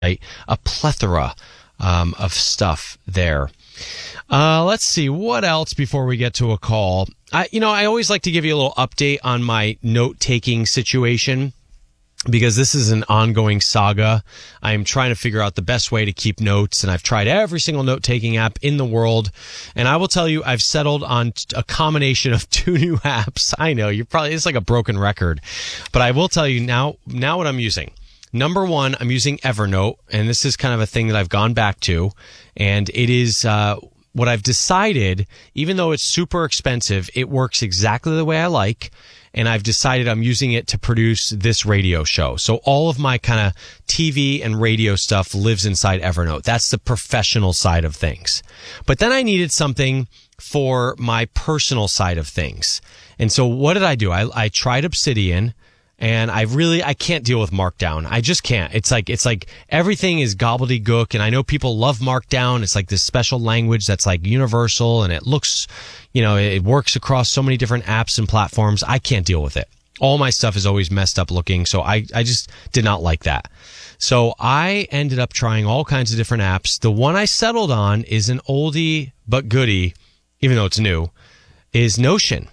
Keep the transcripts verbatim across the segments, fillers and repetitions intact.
a plethora um, of stuff there. Uh, let's see what else before we get to a call. I, you know, I always like to give you a little update on my note-taking situation, because this is an ongoing saga. I'm trying to figure out the best way to keep notes, and I've tried every single note-taking app in the world. And I will tell you, I've settled on a combination of two new apps. I know, you're probably, it's like a broken record. But I will tell you now, now what I'm using. Number one, I'm using Evernote, and this is kind of a thing that I've gone back to. And it is uh, what I've decided, even though it's super expensive, it works exactly the way I like. And I've decided I'm using it to produce this radio show. So all of my kind of T V and radio stuff lives inside Evernote. That's the professional side of things. But then I needed something for my personal side of things. And so what did I do? I, I tried Obsidian. And I really, I can't deal with Markdown. I just can't. It's like, it's like everything is gobbledygook. And I know people love Markdown. It's like this special language that's like universal, and it looks, you know, it works across so many different apps and platforms. I can't deal with it. All my stuff is always messed up looking. So I, I just did not like that. So I ended up trying all kinds of different apps. The one I settled on is an oldie but goodie, even though it's new, is Notion.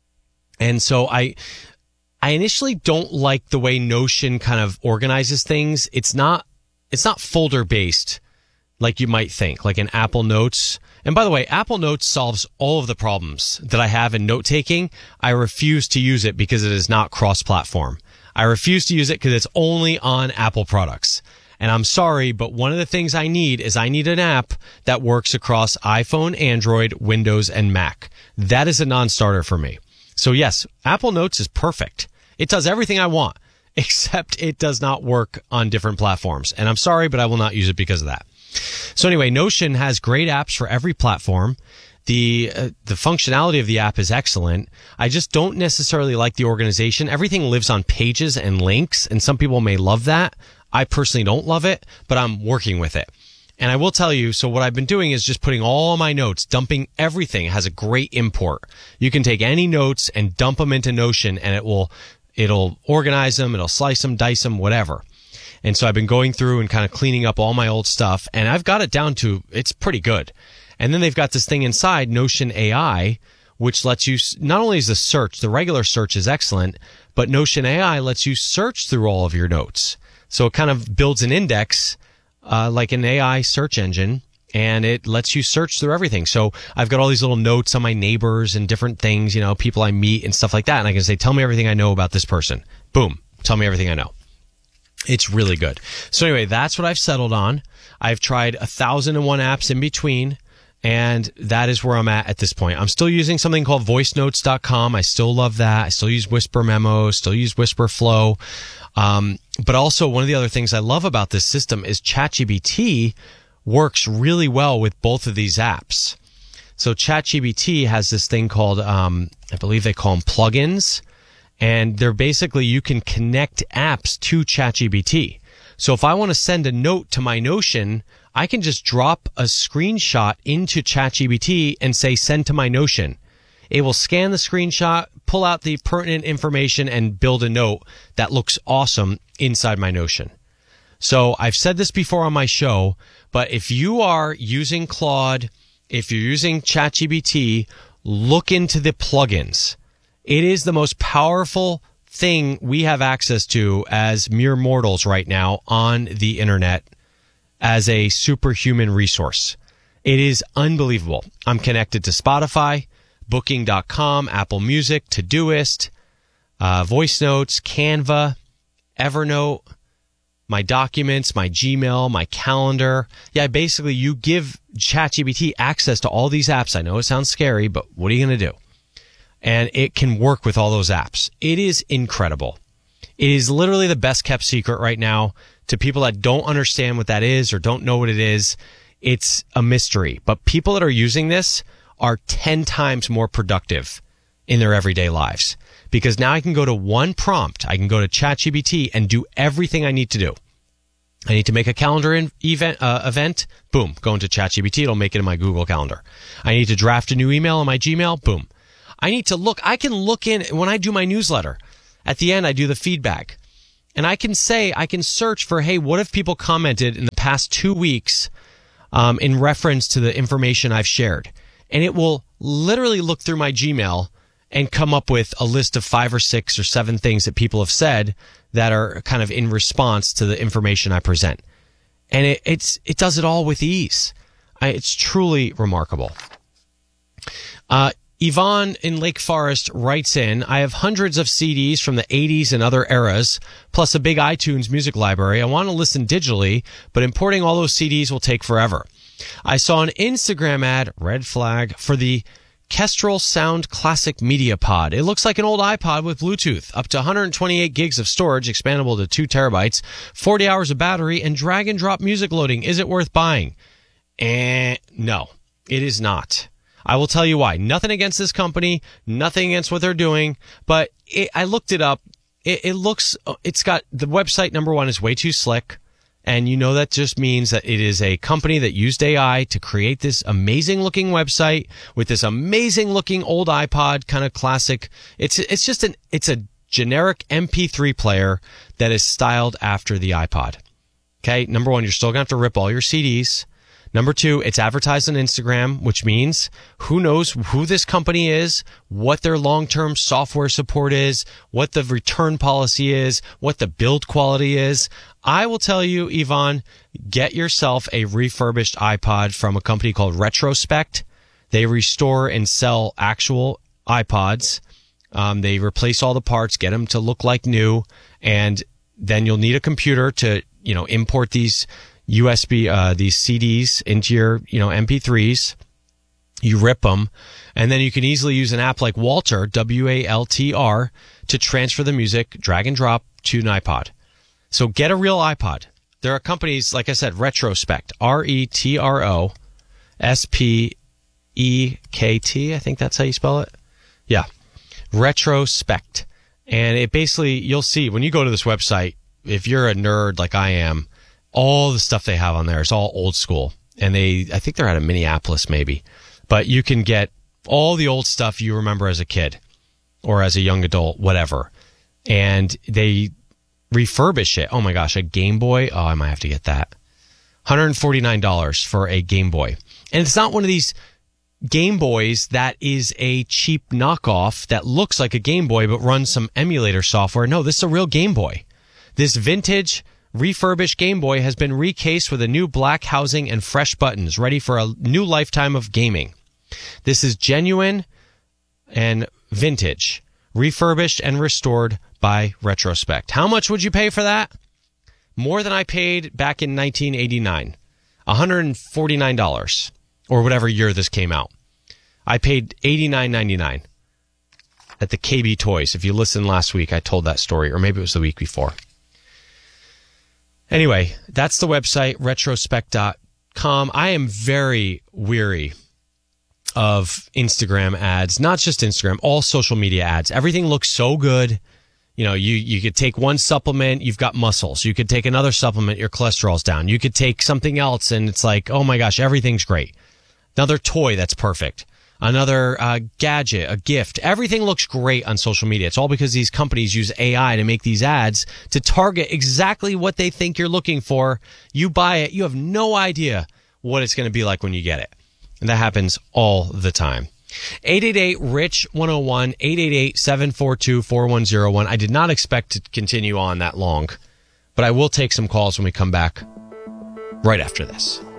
And so I, I initially don't like the way Notion kind of organizes things. It's not, it's not folder based like you might think, like an Apple Notes. And by the way, Apple Notes solves all of the problems that I have in note taking. I refuse to use it because it is not cross-platform. I refuse to use it because it's only on Apple products. And I'm sorry, but one of the things I need is I need an app that works across iPhone, Android, Windows, and Mac. That is a non-starter for me. So yes, Apple Notes is perfect. It does everything I want, except it does not work on different platforms. And I'm sorry, but I will not use it because of that. So anyway, Notion has great apps for every platform. The uh, the functionality of the app is excellent. I just don't necessarily like the organization. Everything lives on pages and links, and some people may love that. I personally don't love it, but I'm working with it. And I will tell you, so what I've been doing is just putting all my notes, dumping everything. It has a great import. You can take any notes and dump them into Notion, and it will it'll organize them, it'll slice them, dice them, whatever. And so I've been going through and kind of cleaning up all my old stuff, and I've got it down to, it's pretty good. And then they've got this thing inside, Notion A I, which lets you, not only is the search, the regular search is excellent, but Notion A I lets you search through all of your notes. So it kind of builds an index, uh, like an A I search engine, and it lets you search through everything. So I've got all these little notes on my neighbors and different things, you know, people I meet and stuff like that. And I can say, tell me everything I know about this person. Boom. Tell me everything I know. It's really good. So anyway, that's what I've settled on. I've tried a thousand and one apps in between, and that is where I'm at at this point. I'm still using something called voice notes dot com. I still love that. I still use Whisper Memos, still use Whisper Flow. Um, but also one of the other things I love about this system is ChatGPT works really well with both of these apps. So ChatGPT has this thing called, um, I believe they call them plugins. And they're basically, you can connect apps to ChatGPT. So if I want to send a note to my Notion, I can just drop a screenshot into ChatGPT and say, send to my Notion. It will scan the screenshot, pull out the pertinent information, and build a note that looks awesome inside my Notion. So I've said this before on my show, but if you are using Claude, if you're using ChatGPT, look into the plugins. It is the most powerful thing we have access to as mere mortals right now on the internet as a superhuman resource. It is unbelievable. I'm connected to Spotify, Booking dot com, Apple Music, Todoist, uh, Voice Notes, Canva, Evernote, my documents, my Gmail, my calendar. Yeah, basically you give ChatGPT access to all these apps. I know it sounds scary, but what are you going to do? And it can work with all those apps. It is incredible. It is literally the best kept secret right now. To people that don't understand what that is or don't know what it is, it's a mystery. But people that are using this are ten times more productive in their everyday lives. Because now I can go to one prompt. I can go to ChatGPT and do everything I need to do. I need to make a calendar in event, uh, event. Boom. Go into ChatGPT. It'll make it in my Google Calendar. I need to draft a new email in my Gmail. Boom. I need to look. I can look in when I do my newsletter. At the end, I do the feedback. And I can say, I can search for, hey, what have people commented in the past two weeks um, in reference to the information I've shared? And it will literally look through my Gmail and come up with a list of five or six or seven things that people have said that are kind of in response to the information I present. And it, it's it does it all with ease. I, it's truly remarkable. Uh, Yvonne in Lake Forest writes in, I have hundreds of C Ds from the eighties and other eras, plus a big iTunes music library. I want to listen digitally, but importing all those C Ds will take forever. I saw an Instagram ad, red flag, for the Kestrel Sound Classic Media Pod. It looks like an old iPod with Bluetooth, up to one hundred twenty-eight gigs of storage, expandable to two terabytes, forty hours of battery, and drag and drop music loading. Is it worth buying? Eh, no, it is not. I will tell you why. Nothing against this company, nothing against what they're doing, but it, I looked it up. It, it looks, it's got, the website, number one, is way too slick. And you know that just means that it is a company that used A I to create this amazing looking website with this amazing looking old iPod kind of classic. It's, it's just an, it's a generic M P three player that is styled after the iPod. Okay. Number one, you're still going to have to rip all your C Ds. Number two, it's advertised on Instagram, which means who knows who this company is, what their long-term software support is, what the return policy is, what the build quality is. I will tell you, Yvonne, get yourself a refurbished iPod from a company called Retrospect. They restore and sell actual iPods. Um, they replace all the parts, get them to look like new, and then you'll need a computer to, you know, import these U S B, uh, these C Ds into your, you know, M P threes. You rip them, and then you can easily use an app like Walter, W A L T R, to transfer the music, drag and drop to an iPod. So get a real iPod. There are companies, like I said, Retrospect, R E T R O S P E K T, I think that's how you spell it. Yeah, Retrospect. And it basically, you'll see, when you go to this website, if you're a nerd like I am, all the stuff they have on there is all old school. And they, I think they're out of Minneapolis maybe. But you can get all the old stuff you remember as a kid or as a young adult, whatever. And they refurbish it. Oh my gosh, a Game Boy? Oh, I might have to get that. one hundred forty-nine dollars for a Game Boy. And it's not one of these Game Boys that is a cheap knockoff that looks like a Game Boy but runs some emulator software. No, this is a real Game Boy. This vintage refurbished Game Boy has been recased with a new black housing and fresh buttons, ready for a new lifetime of gaming. This is genuine and vintage, refurbished and restored by Retrospect. How much would you pay for that? More than I paid back in nineteen eighty-nine. one hundred forty-nine dollars, or whatever year this came out. I paid eighty-nine ninety-nine at the K B Toys. If you listened last week, I told that story, or maybe it was the week before. Anyway, that's the website, retrospect dot com. I am very weary of Instagram ads, not just Instagram, all social media ads. Everything looks so good. You know, you, you could take one supplement, you've got muscles. You could take another supplement, your cholesterol's down. You could take something else, and it's like, oh my gosh, everything's great. Another toy that's perfect. Another uh, gadget, a gift. Everything looks great on social media. It's all because these companies use A I to make these ads to target exactly what they think you're looking for. You buy it, you have no idea what it's going to be like when you get it. And that happens all the time. eight eight eight, R I C H, one oh one, eight eight eight, seven four two, four one oh one. I did not expect to continue on that long, but I will take some calls when we come back right after this.